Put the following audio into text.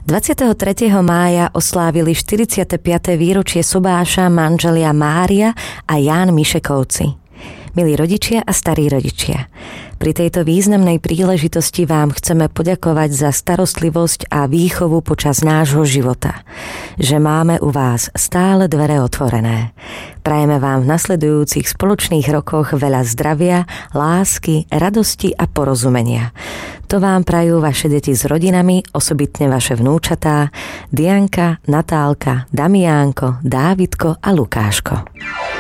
23. mája oslávili 45. výročie sobáša manželia Mária a Ján Mišekovci. Milí rodičia a starí rodičia, pri tejto významnej príležitosti vám chceme poďakovať za starostlivosť a výchovu počas nášho života, že máme u vás stále dvere otvorené. Prajeme vám v nasledujúcich spoločných rokoch veľa zdravia, lásky, radosti a porozumenia. To vám prajú vaše deti s rodinami, osobitne vaše vnúčatá, Dianka, Natálka, Damiánko, Dávidko a Lukáško.